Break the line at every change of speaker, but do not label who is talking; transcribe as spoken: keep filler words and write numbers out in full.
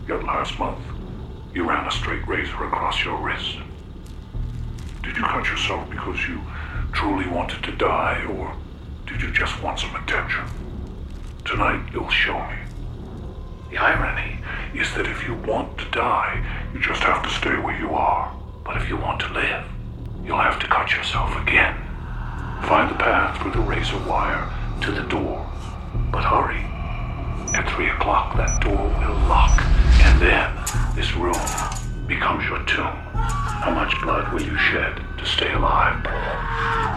Yet last month, you ran a straight razor across your wrist. Did you cut yourself because you truly wanted to die, or did you just want some attention? Tonight, you'll show me. The irony is that if you want to die, you just have to stay where you are. But if you want to live, you'll have to cut yourself again. Find the path through the razor wire to the door. But hurry. At three o'clock, that door will lock, and then this room becomes your tomb. How much blood will you shed to stay alive, Paul?